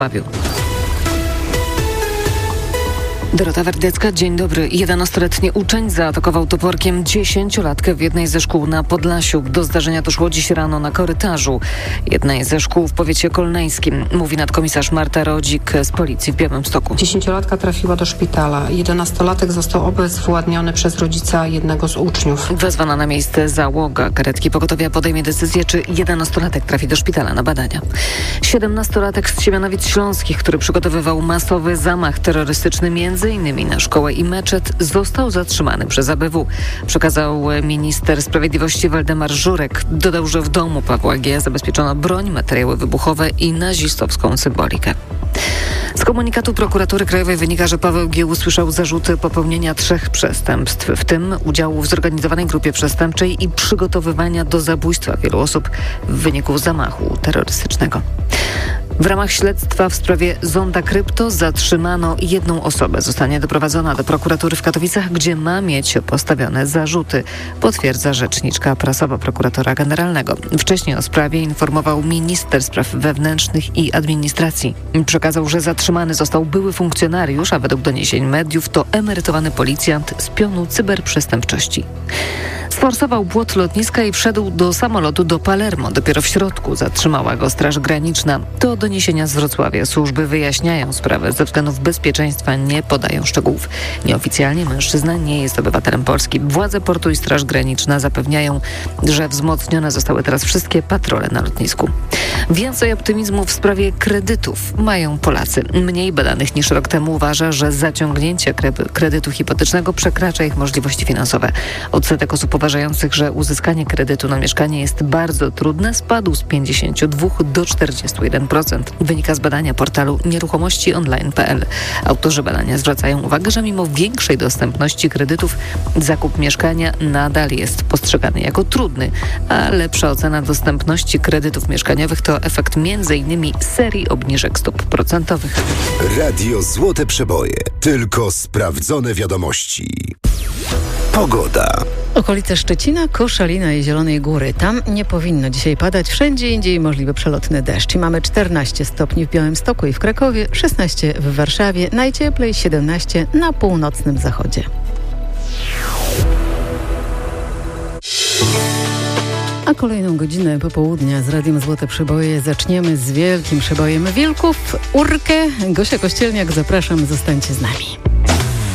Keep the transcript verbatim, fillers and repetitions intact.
Wrocławiu. Dorota Wardecka, dzień dobry. jedenastoletni uczeń zaatakował toporkiem dziesięciolatkę w jednej ze szkół na Podlasiu. Do zdarzenia doszło dziś rano na korytarzu jednej ze szkół w powiecie kolneńskim, mówi nadkomisarz Marta Rodzik z policji w Białymstoku. Dziesięciolatka trafiła do szpitala. Jedenastolatek został obezwładniony przez rodzica jednego z uczniów. Wezwana na miejsce załoga karetki pogotowia podejmie decyzję, czy jedenastolatek trafi do szpitala na badania. siedemnastolatek z Siemianowic Śląskich, który przygotowywał masowy zamach terrorystyczny między innymi na szkołę i meczet, został zatrzymany przez A B W. Przekazał minister sprawiedliwości Waldemar Żurek. Dodał, że w domu Pawła G. zabezpieczono broń, materiały wybuchowe i nazistowską symbolikę. Z komunikatu prokuratury krajowej wynika, że Paweł G. usłyszał zarzuty popełnienia trzech przestępstw, w tym udziału w zorganizowanej grupie przestępczej i przygotowywania do zabójstwa wielu osób w wyniku zamachu terrorystycznego. W ramach śledztwa w sprawie Zonda Krypto zatrzymano jedną osobę. Zostanie doprowadzona do prokuratury w Katowicach, gdzie ma mieć postawione zarzuty, potwierdza rzeczniczka prasowa prokuratora generalnego. Wcześniej o sprawie informował minister spraw wewnętrznych i administracji. Przekazał, że zatrzymany został były funkcjonariusz, a według doniesień mediów to emerytowany policjant z pionu cyberprzestępczości. Sforsował płot lotniska i wszedł do samolotu do Palermo. Dopiero w środku zatrzymała go Straż Graniczna. To doniesienia z Wrocławia. Służby wyjaśniają sprawę. Ze względów bezpieczeństwa nie podają szczegółów. Nieoficjalnie mężczyzna nie jest obywatelem Polski. Władze portu i Straż Graniczna zapewniają, że wzmocnione zostały teraz wszystkie patrole na lotnisku. Więcej optymizmu w sprawie kredytów mają Polacy. Mniej badanych niż rok temu uważa, że zaciągnięcie kredytu hipotecznego przekracza ich możliwości finansowe. Odsetek osób uważających, że uzyskanie kredytu na mieszkanie jest bardzo trudne, spadł z pięćdziesiąt dwa do czterdziestu jeden procent. Wynika z badania portalu nieruchomości online kropka p l. Autorzy badania zwracają uwagę, że mimo większej dostępności kredytów zakup mieszkania nadal jest postrzegany jako trudny, a lepsza ocena dostępności kredytów mieszkaniowych to efekt między innymi serii obniżek stóp procentowych. Radio Złote Przeboje. Tylko sprawdzone wiadomości. Pogoda. Okolice Szczecina, Koszalina i Zielonej Góry. Tam nie powinno dzisiaj padać. Wszędzie indziej możliwy przelotny deszcz. I mamy czternaście stopni w Białymstoku i w Krakowie, szesnaście w Warszawie, najcieplej siedemnaście na północnym zachodzie. A kolejną godzinę popołudnia z Radiem Złote Przeboje zaczniemy z wielkim przebojem Wilków, Urkę. Gosia Kościelniak, zapraszam, zostańcie z nami.